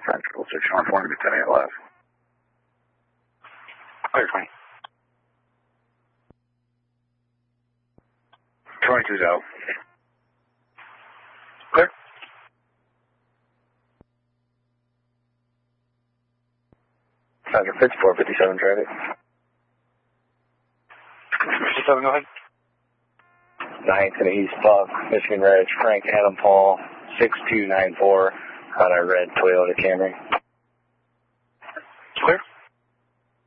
Central 614 to be 10 left. Clear 20. 22's out. Clear. Center 5457 traffic. 57, go ahead. 9th and East Buck, Michigan Ridge, Frank Adam Paul, 6294 on a red Toyota Camry.